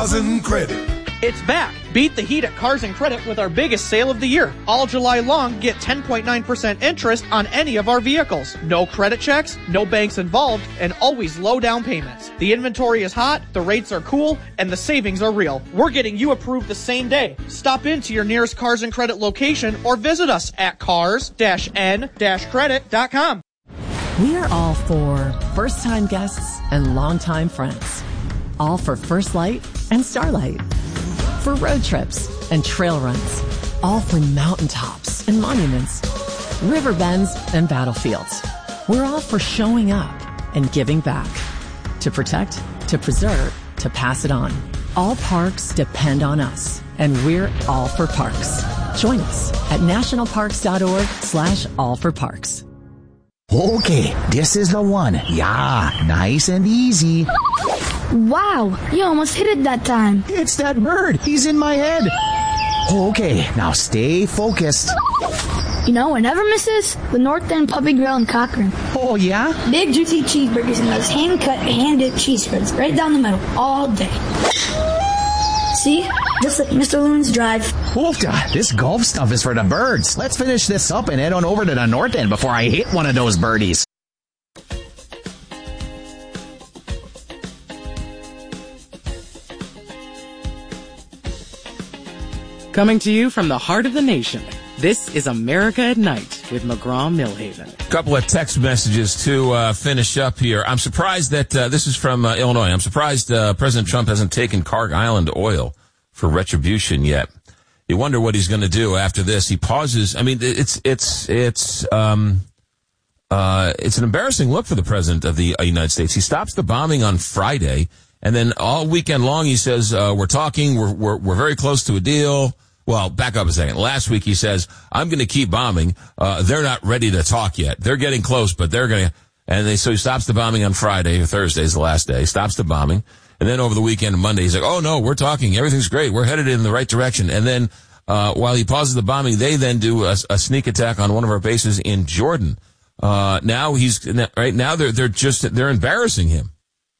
Cars and Credit. It's back. Beat the heat at Cars and Credit with our biggest sale of the year. All July long, get 10.9% interest on any of our vehicles. No credit checks, no banks involved, and always low down payments. The inventory is hot, the rates are cool, and the savings are real. We're getting you approved the same day. Stop into your nearest Cars and Credit location or visit us at cars-n-credit.com. We are all for first-time guests and long-time friends. All for First Light and Starlight. For road trips and trail runs. All for mountaintops and monuments. River bends and battlefields. We're all for showing up and giving back. To protect, to preserve, to pass it on. All parks depend on us, and we're all for parks. Join us at nationalparks.org/allforparks. Okay, this is the one. Yeah, nice and easy. Wow, you almost hit it that time. It's that bird. He's in my head. Okay, now stay focused. You know what never misses? The North End Puppy Grill in Cochrane. Oh, yeah? Big juicy cheeseburgers and those hand-cut, hand-dipped cheese spreads right down the middle all day. See? Just like Mr. Loon's Drive. Oofta, this golf stuff is for the birds. Let's finish this up and head on over to the North End before I hit one of those birdies. Coming to you from the heart of the nation, this is America at Night with McGraw-Millhaven. A couple of text messages to finish up here. I'm surprised that this is from Illinois. I'm surprised President Trump hasn't taken Carg Island oil for retribution yet. You wonder what he's going to do after this. He pauses. I mean, it's an embarrassing look for the president of the United States. He stops the bombing on Friday, and then all weekend long he says, "We're talking. We're very close to a deal." Well, back up a second. Last week he says, "I'm going to keep bombing. They're not ready to talk yet. They're getting close, but they're going to." So he stops the bombing on Friday, or Thursday is the last day. Stops the bombing. And then over the weekend, Monday, he's like, "Oh no, we're talking. Everything's great. We're headed in the right direction." And then, while he pauses the bombing, they then do a sneak attack on one of our bases in Jordan. Now they're embarrassing him.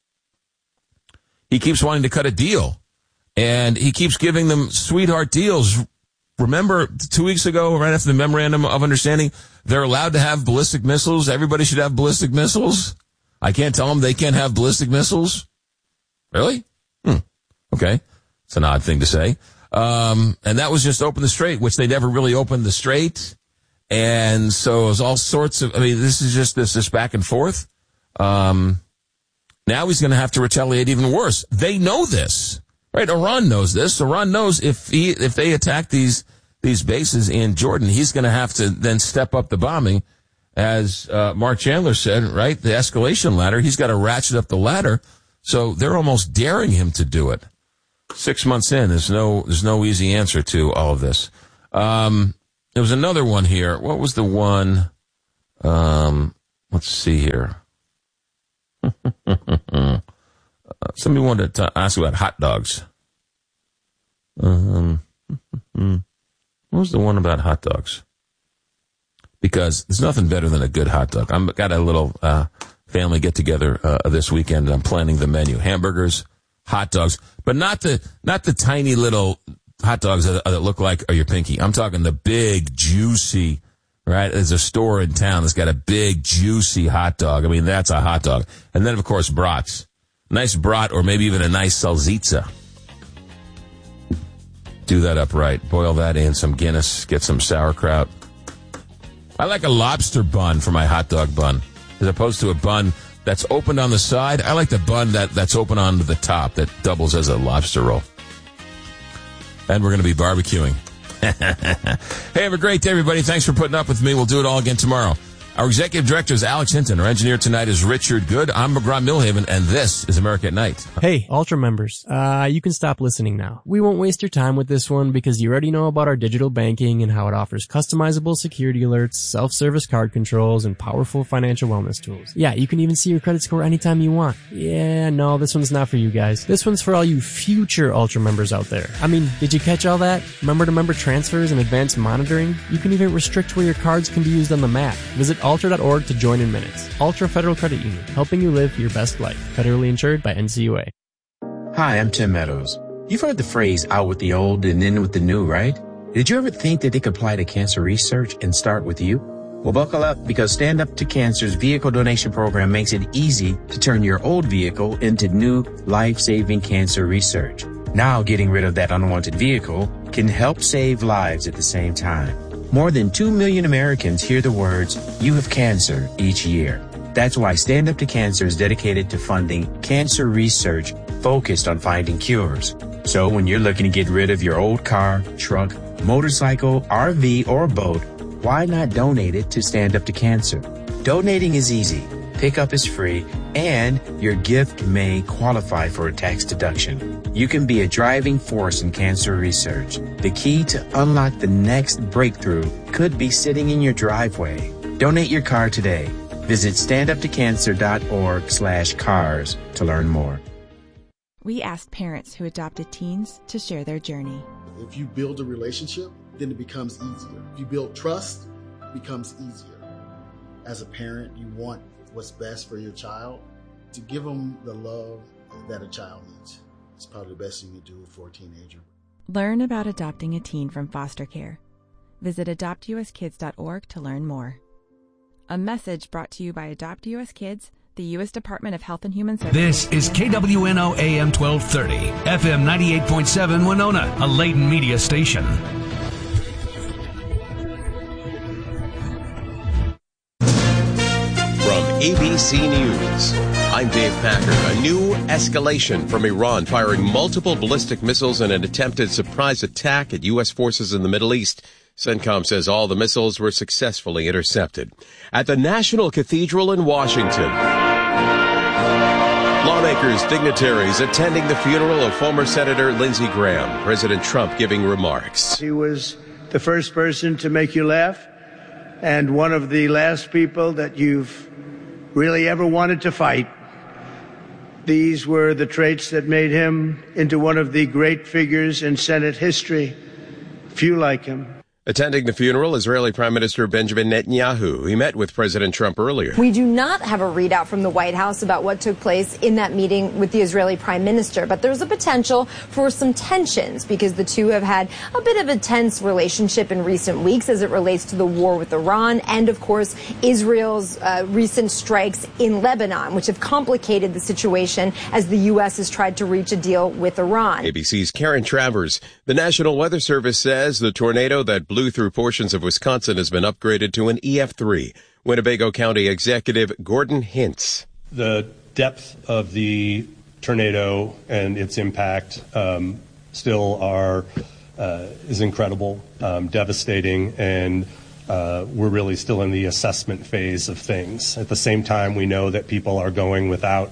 He keeps wanting to cut a deal. And he keeps giving them sweetheart deals. Remember 2 weeks ago, right after the memorandum of understanding, they're allowed to have ballistic missiles. Everybody should have ballistic missiles. I can't tell them they can't have ballistic missiles. Really? Okay. It's an odd thing to say. And that was just open the strait, which they never really opened the strait. And so it was all sorts of, this is just this back and forth. Now he's going to have to retaliate even worse. They know this. Right, Iran knows this. Iran knows if they attack these bases in Jordan, he's going to have to then step up the bombing, as Mark Chandler said. Right, the escalation ladder. He's got to ratchet up the ladder. So they're almost daring him to do it. 6 months in, there's no easy answer to all of this. There was another one here. What was the one? Let's see here. Somebody wanted to ask about hot dogs. What was the one about hot dogs? Because there's nothing better than a good hot dog. I've got a little family get-together this weekend. I'm planning the menu. Hamburgers, hot dogs, but not the tiny little hot dogs that look like your pinky. I'm talking the big, juicy, right? There's a store in town that's got a big, juicy hot dog. That's a hot dog. And then, of course, brats. Nice brat, or maybe even a nice salsiccia. Do that up right. Boil that in some Guinness. Get some sauerkraut. I like a lobster bun for my hot dog bun, as opposed to a bun that's opened on the side. I like the bun that's open on the top, that doubles as a lobster roll. And we're going to be barbecuing. Hey, have a great day, everybody. Thanks for putting up with me. We'll do it all again tomorrow. Our executive director is Alex Hinton. Our engineer tonight is Richard Good. I'm McGraw-Millhaven, and this is America at Night. Hey, Ultra members, you can stop listening now. We won't waste your time with this one because you already know about our digital banking and how it offers customizable security alerts, self-service card controls, and powerful financial wellness tools. Yeah, you can even see your credit score anytime you want. Yeah, no, this one's not for you guys. This one's for all you future Ultra members out there. Did you catch all that? Member-to-member transfers and advanced monitoring? You can even restrict where your cards can be used on the map. Visit ultra.org to join in minutes. Ultra Federal Credit Union, helping you live your best life. Federally insured by NCUA. Hi, I'm Tim Meadows. You've heard the phrase out with the old and in with the new, right? Did you ever think that they could apply to cancer research and start with you? Well, buckle up, because Stand Up to Cancer's vehicle donation program makes it easy to turn your old vehicle into new life-saving cancer research. Now, getting rid of that unwanted vehicle can help save lives at the same time. More than 2 million Americans hear the words, "You have cancer," each year. That's why Stand Up to Cancer is dedicated to funding cancer research focused on finding cures. So when you're looking to get rid of your old car, truck, motorcycle, RV, or boat, why not donate it to Stand Up to Cancer? Donating is easy, pickup is free, and your gift may qualify for a tax deduction. You can be a driving force in cancer research. The key to unlock the next breakthrough could be sitting in your driveway. Donate your car today. Visit standuptocancer.org/cars to learn more. We asked parents who adopted teens to share their journey. If you build a relationship, then it becomes easier. If you build trust, it becomes easier. As a parent, you want what's best for your child. To give them the love that a child needs. It's probably the best thing you do for a teenager. Learn about adopting a teen from foster care. Visit adoptuskids.org to learn more. A message brought to you by Adopt US Kids, the U.S. Department of Health and Human Services. This is KWNO AM 1230, FM 98.7 Winona, a Layton media station. From ABC News, I'm Dave Packer. A new escalation from Iran firing multiple ballistic missiles in an attempted surprise attack at U.S. forces in the Middle East. CENTCOM says all the missiles were successfully intercepted. At the National Cathedral in Washington, lawmakers, dignitaries attending the funeral of former Senator Lindsey Graham. President Trump giving remarks. He was the first person to make you laugh and one of the last people that you've really ever wanted to fight. These were the traits that made him into one of the great figures in Senate history. Few like him. Attending the funeral, Israeli Prime Minister Benjamin Netanyahu. He met with President Trump earlier. We do not have a readout from the White House about what took place in that meeting with the Israeli Prime Minister, but there's a potential for some tensions because the two have had a bit of a tense relationship in recent weeks as it relates to the war with Iran and, of course, Israel's recent strikes in Lebanon, which have complicated the situation as the U.S. has tried to reach a deal with Iran. ABC's Karen Travers. The National Weather Service says the tornado that blew through portions of Wisconsin has been upgraded to an EF3. Winnebago County Executive Gordon Hintz. The depth of the tornado and its impact still is incredible, devastating, and we're really still in the assessment phase of things. At the same time, we know that people are going without,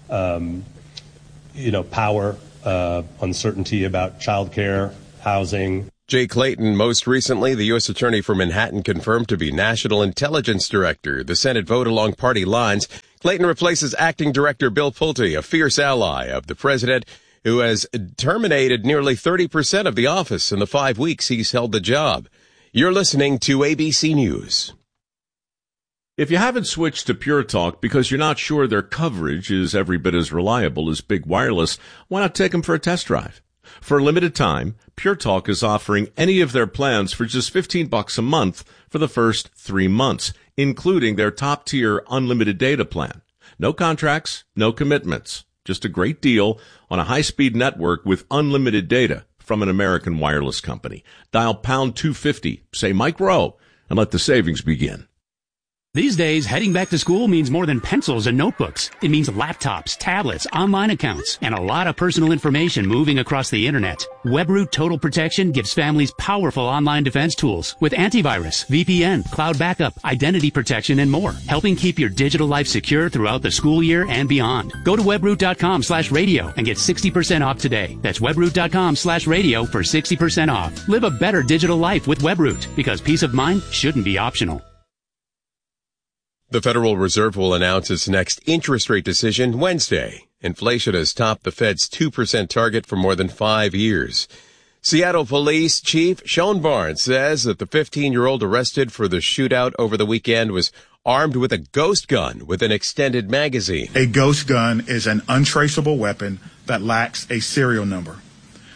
power, uncertainty about childcare, housing. Jay Clayton, most recently the U.S. Attorney for Manhattan, confirmed to be National Intelligence Director. The Senate vote along party lines. Clayton replaces Acting Director Bill Pulte, a fierce ally of the president, who has terminated nearly 30% of the office in the 5 weeks he's held the job. You're listening to ABC News. If you haven't switched to Pure Talk because you're not sure their coverage is every bit as reliable as Big Wireless, why not take them for a test drive? For a limited time, Pure Talk is offering any of their plans for just $15 a month for the first 3 months, including their top-tier unlimited data plan. No contracts, no commitments. Just a great deal on a high-speed network with unlimited data from an American wireless company. Dial pound 250, say Mike Rowe, and let the savings begin. These days, heading back to school means more than pencils and notebooks. It means laptops, tablets, online accounts, and a lot of personal information moving across the internet. WebRoot Total Protection gives families powerful online defense tools with antivirus, VPN, cloud backup, identity protection, and more, helping keep your digital life secure throughout the school year and beyond. Go to webroot.com/radio and get 60% off today. That's webroot.com/radio for 60% off. Live a better digital life with WebRoot, because peace of mind shouldn't be optional. The Federal Reserve will announce its next interest rate decision Wednesday. Inflation has topped the Fed's 2% target for more than 5 years. Seattle Police Chief Sean Barnes says that the 15-year-old arrested for the shootout over the weekend was armed with a ghost gun with an extended magazine. A ghost gun is an untraceable weapon that lacks a serial number.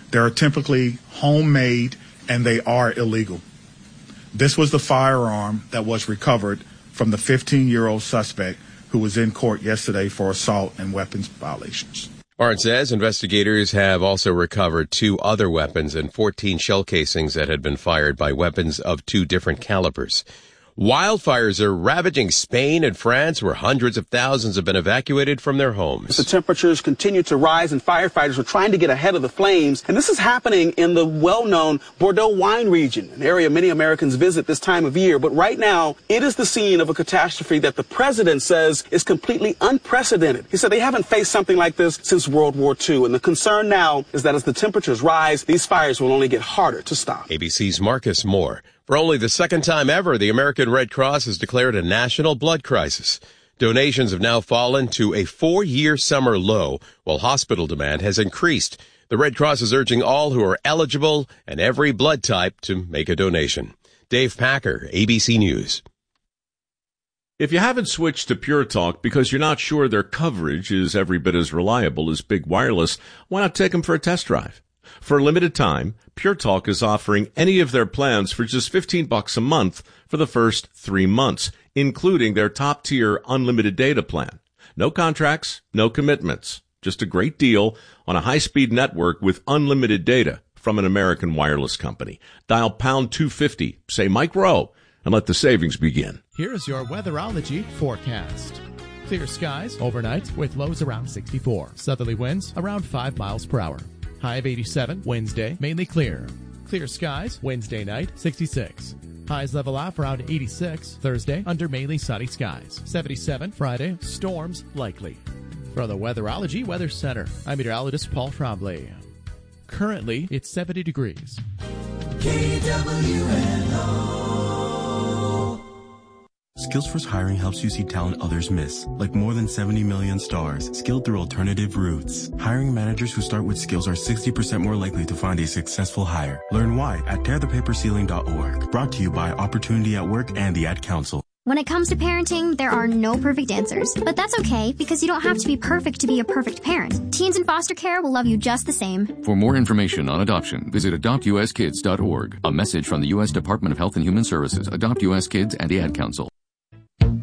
They are typically homemade and they are illegal. This was the firearm that was recovered from the 15-year-old suspect who was in court yesterday for assault and weapons violations. Barnes says investigators have also recovered 2 other weapons and 14 shell casings that had been fired by weapons of 2 different calibers. Wildfires are ravaging Spain and France, where hundreds of thousands have been evacuated from their homes. The temperatures continue to rise, and firefighters are trying to get ahead of the flames. And this is happening in the well-known Bordeaux wine region, an area many Americans visit this time of year. But right now, it is the scene of a catastrophe that the president says is completely unprecedented. He said they haven't faced something like this since World War II. And the concern now is that as the temperatures rise, these fires will only get harder to stop. ABC's Marcus Moore. For only the second time ever, the American Red Cross has declared a national blood crisis. Donations have now fallen to a 4-year summer low, while hospital demand has increased. The Red Cross is urging all who are eligible and every blood type to make a donation. Dave Packer, ABC News. If you haven't switched to Pure Talk because you're not sure their coverage is every bit as reliable as Big Wireless, why not take them for a test drive? For a limited time, Pure Talk is offering any of their plans for just $15 a month for the first 3 months, including their top-tier unlimited data plan. No contracts, no commitments. Just a great deal on a high-speed network with unlimited data from an American wireless company. Dial pound 250, say Mike Rowe, and let the savings begin. Here's your Weatherology forecast. Clear skies overnight with lows around 64. Southerly winds around 5 miles per hour. High of 87 Wednesday, mainly clear. Clear skies Wednesday night, 66. Highs level off around 86 Thursday under mainly sunny skies. 77 Friday, storms likely. From the Weatherology Weather Center, I'm meteorologist Paul Trombley. Currently, it's 70 degrees. KWNO. Skillsforce Hiring helps you see talent others miss, like more than 70 million stars, skilled through alternative routes. Hiring managers who start with skills are 60% more likely to find a successful hire. Learn why at tearthepaperceiling.org. Brought to you by Opportunity at Work and the Ad Council. When it comes to parenting, there are no perfect answers. But that's okay, because you don't have to be perfect to be a perfect parent. Teens in foster care will love you just the same. For more information on adoption, visit adoptuskids.org. A message from the U.S. Department of Health and Human Services, Adopt U.S. Kids, and the Ad Council.